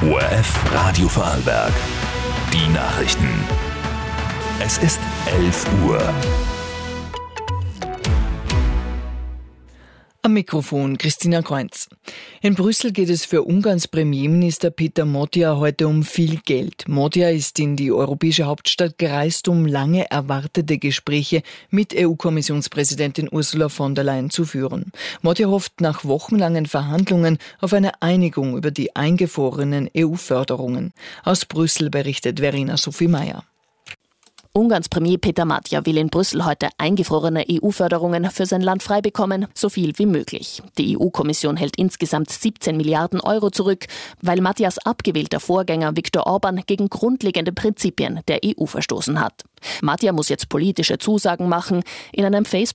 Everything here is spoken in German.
ORF Radio Vorarlberg. Die Nachrichten. Es ist 11 Uhr. Am Mikrofon Christina Kreunz. In Brüssel geht es für Ungarns Premierminister Peter Magyar heute um viel Geld. Magyar ist in die europäische Hauptstadt gereist, um lange erwartete Gespräche mit EU-Kommissionspräsidentin Ursula von der Leyen zu führen. Magyar hofft nach wochenlangen Verhandlungen auf eine Einigung über die eingefrorenen EU-Förderungen. Aus Brüssel berichtet Verena Sophie Meyer. Ungarns Premier Peter Magyar will in Brüssel heute eingefrorene EU-Förderungen für sein Land frei bekommen, so viel wie möglich. Die EU-Kommission hält insgesamt 17 Milliarden Euro zurück, weil Magyars abgewählter Vorgänger Viktor Orbán gegen grundlegende Prinzipien der EU verstoßen hat. Magyar muss jetzt politische Zusagen machen. In einem Facebook